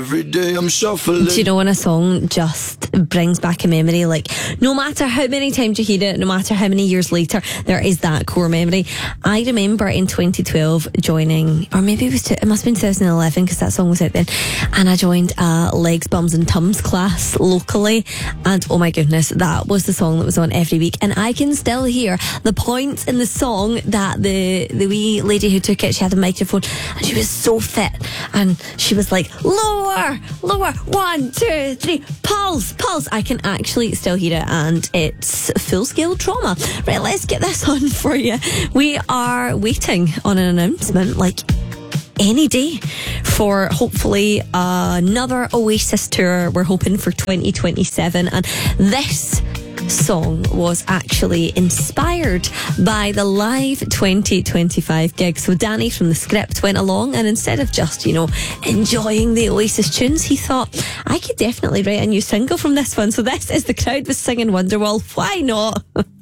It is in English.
Every day I'm shuffling. Do you know when a song just brings back a memory? Like, no matter how many times you hear it, no matter how many years later, there is that core memory. I remember in 2012 joining, or maybe it must have been 2011 because that song was out then, and I joined a Legs, Bums and Tums class locally, and oh my goodness, that was the song that was on every week, and I can still hear the points in the song that the wee lady who took it, she had a microphone and she was so fit, and she was like, lower, 1, 2, 3, pulse. I can actually still hear it, and it's full-scale trauma. Right, let's get this on for you. We are waiting on an announcement, like any day, for hopefully another Oasis tour. We're hoping for 2027, and this song was actually inspired by the live 2025 gig. So Danny from The Script went along, and instead of just, enjoying the Oasis tunes, he thought, I could definitely write a new single from this one. So this is The Crowd was singing Wonderwall. Why not?